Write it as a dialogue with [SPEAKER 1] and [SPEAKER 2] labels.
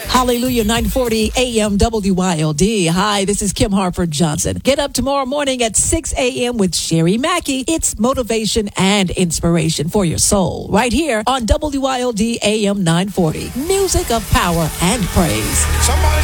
[SPEAKER 1] Hallelujah, 940 AM WYLD. Hi, this is Kim Harford Johnson. Get up tomorrow morning at 6 a.m. with Sherry Mackey. It's motivation and inspiration for your soul. Right here on WYLD AM 940. Music of power and praise.
[SPEAKER 2] Somebody